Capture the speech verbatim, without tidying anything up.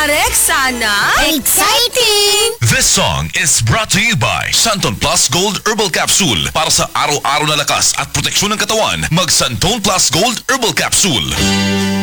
Marek, sana? Exciting! This song is brought to you by Santon Plus Gold Herbal Capsule. Para sa araw-araw na lakas at proteksyon ng katawan, mag Santon Plus Gold Herbal Capsule.